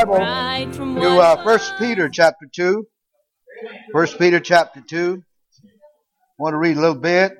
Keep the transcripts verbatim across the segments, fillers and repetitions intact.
Bible to uh, First Peter chapter two. First Peter chapter two. I want to read a little bit.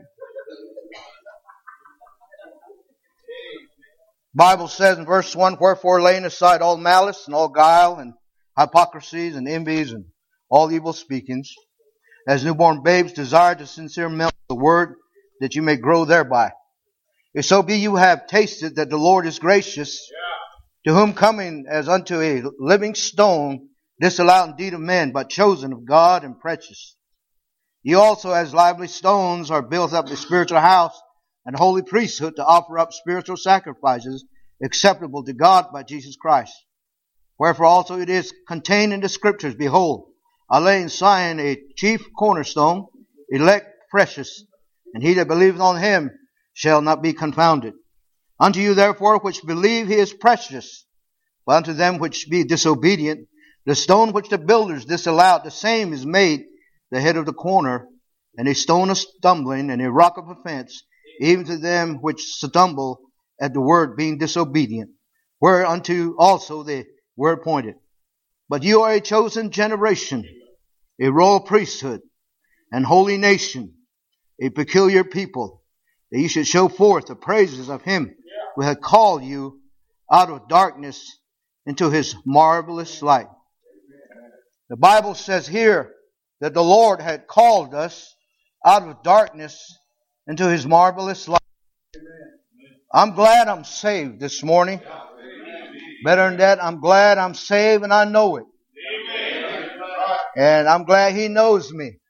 Bible says in verse one, "Wherefore laying aside all malice and all guile and hypocrisies and envies and all evil speakings, as newborn babes desire the sincere milk of the word, that you may grow thereby. If so be you have tasted that the Lord is gracious, to whom coming as unto a living stone, disallowed indeed of men, but chosen of God and precious. Ye also as lively stones are built up a spiritual house and holy priesthood, to offer up spiritual sacrifices acceptable to God by Jesus Christ. Wherefore also it is contained in the Scriptures, Behold, I lay in Zion a chief cornerstone, elect, precious, and he that believeth on him shall not be confounded. Unto you therefore which believe he is precious, but unto them which be disobedient, the stone which the builders disallowed, the same is made the head of the corner, and a stone of stumbling, and a rock of offense, even to them which stumble at the word, being disobedient, whereunto also they were appointed. But you are a chosen generation, a royal priesthood, and holy nation, a peculiar people, that you should show forth the praises of him who had called you out of darkness into his marvelous light." The Bible says here that the Lord had called us out of darkness into his marvelous light. I'm glad I'm saved this morning. Better than that, I'm glad I'm saved and I know it. And I'm glad he knows me.